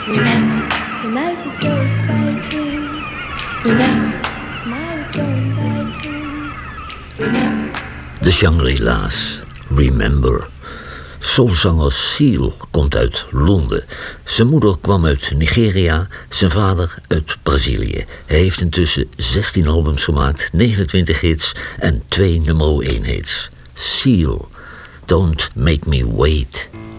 Remember, the night was so exciting. Remember, the smile was so inviting. Remember. De Shangri-La's, Remember. Soulzanger Seal komt uit Londen. Zijn moeder kwam uit Nigeria, zijn vader uit Brazilië. Hij heeft intussen 16 albums gemaakt, 29 hits en 2 nummer 1 hits. Seal, Don't Make Me Wait.